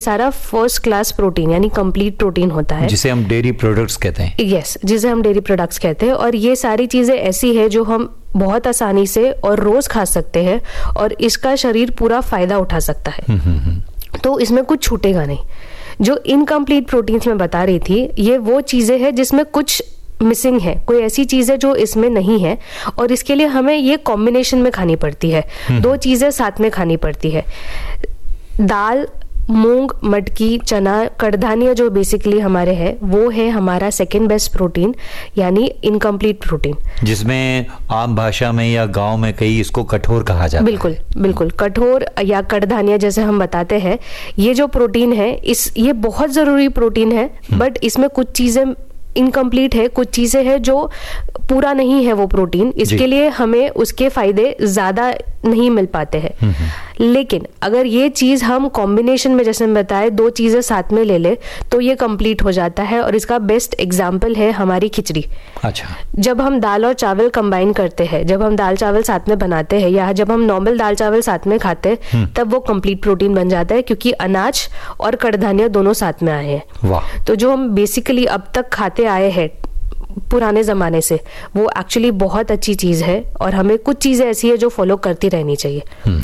सारा first class protein यानी complete protein होता है, जिसे हम डेयरी प्रोडक्ट्स कहते हैं। यस, जिसे हम डेयरी प्रोडक्ट्स कहते हैं। और ये सारी चीजें ऐसी है जो हम बहुत आसानी से और रोज खा सकते हैं और इसका शरीर पूरा फायदा उठा सकता है। तो इसमें कुछ छूटेगा नहीं। जो इनकम्प्लीट प्रोटीन्स मैं बता रही थी, ये वो चीजें हैं जिसमें कुछ मिसिंग है, कोई ऐसी चीज है जो इसमें नहीं है, और इसके लिए हमें ये कॉम्बिनेशन में खानी पड़ती है, दो चीजें साथ में खानी पड़ती है। दाल, मूंग, मटकी, चना, कड़धान्य जो बेसिकली हमारे हैं, वो है हमारा सेकंड बेस्ट प्रोटीन यानी इनकम्प्लीट प्रोटीन, जिसमें आम भाषा में या गांव में कई इसको कठोर कहा जाता है। बिल्कुल बिल्कुल, कठोर या कड़धान्य जैसे हम बताते हैं। ये जो प्रोटीन है, ये बहुत जरूरी प्रोटीन है, बट इसमें कुछ चीजें इनकम्प्लीट है, कुछ चीजें हैं जो पूरा नहीं है वो प्रोटीन, इसके लिए हमें उसके फायदे ज्यादा नहीं मिल पाते हैं। लेकिन अगर ये चीज हम कॉम्बिनेशन में, जैसे हम बताए, दो चीजें साथ में ले ले तो ये कंप्लीट हो जाता है। और इसका बेस्ट एग्जांपल है हमारी खिचड़ी। अच्छा, जब हम दाल और चावल कंबाइन करते हैं, जब हम दाल चावल साथ में बनाते हैं या जब हम नॉर्मल दाल चावल साथ में खाते हैं, तब वो कंप्लीट प्रोटीन बन जाता है, क्योंकि अनाज और कड़धान्य दोनों साथ में आए हैं। वाह। तो जो हम बेसिकली अब तक खाते आए हैं पुराने जमाने से, वो एक्चुअली बहुत अच्छी चीज है और हमें कुछ चीजें ऐसी है जो फॉलो करती रहनी चाहिए।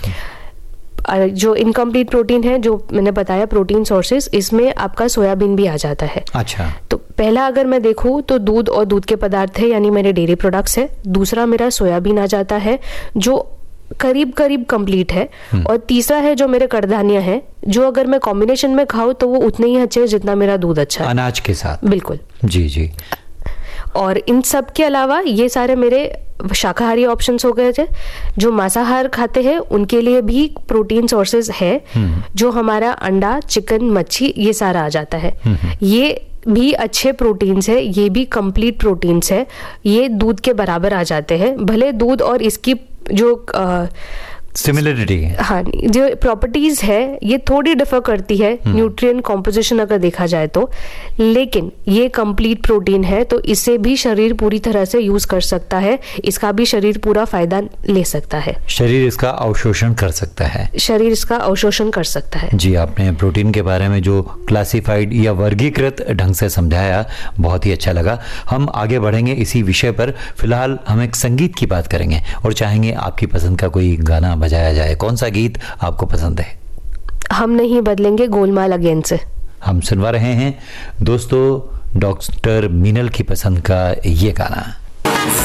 जो इनकम्प्लीट प्रोटीन है, जो मैंने बताया प्रोटीन सोर्सेज, इसमें आपका सोयाबीन भी आ जाता है। अच्छा। तो पहला अगर मैं देखूं तो दूध और दूध के पदार्थ है, यानी मेरे डेयरी प्रोडक्ट्स है। दूसरा मेरा सोयाबीन आ जाता है जो करीब करीब कंप्लीट है। और तीसरा है जो मेरे कड़धान्य है, जो अगर मैं कॉम्बिनेशन में खाऊं तो वो उतने ही अच्छे है जितना मेरा दूध अच्छा है, अनाज के साथ। बिल्कुल, जी जी। और इन सब के अलावा ये सारे मेरे शाकाहारी ऑप्शंस हो गए थे। जो मांसाहार खाते हैं उनके लिए भी प्रोटीन सोर्सेज है, जो हमारा अंडा, चिकन, मच्छी, ये सारा आ जाता है। ये भी अच्छे प्रोटीन्स है, ये भी कंप्लीट प्रोटीन्स है, ये दूध के बराबर आ जाते हैं। भले दूध और इसकी जो सिमिलरिटी है, हाँ, जो प्रॉपर्टीज है ये थोड़ी डिफर करती है, न्यूट्रिएंट कॉम्पोजिशन अगर देखा जाए तो, लेकिन ये कंप्लीट प्रोटीन है, तो इसे भी शरीर पूरी तरह से यूज कर सकता है, इसका भी शरीर पूरा फायदा ले सकता है। शरीर इसका अवशोषण कर सकता है, शरीर इसका अवशोषण कर सकता है। जी, आपने प्रोटीन के बारे में जो क्लासिफाइड या वर्गीकृत ढंग से समझाया, बहुत ही अच्छा लगा। हम आगे बढ़ेंगे इसी विषय पर। फिलहाल हम एक संगीत की बात करेंगे और चाहेंगे आपकी पसंद का कोई गाना बजाया जाए। कौन सा गीत आपको पसंद है? हम नहीं बदलेंगे गोलमाल अगेन से हम सुनवा रहे हैं दोस्तों डॉक्टर मीनल की पसंद का ये गाना।